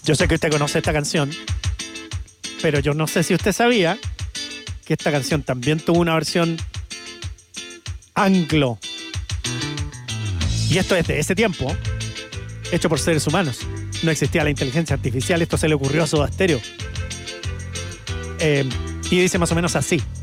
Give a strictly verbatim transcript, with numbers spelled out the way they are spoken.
Yo sé que usted conoce esta canción, pero yo no sé si usted sabía que esta canción también tuvo una versión anglo. Y esto es de ese tiempo, hecho por seres humanos. No existía la inteligencia artificial, esto se le ocurrió a Soda Stereo. Eh, y dice más o menos así.